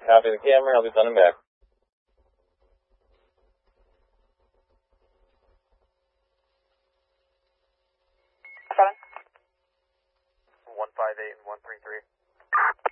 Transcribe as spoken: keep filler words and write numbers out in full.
Copy the camera. I'll be sending back. Seven. One five eight and one three three.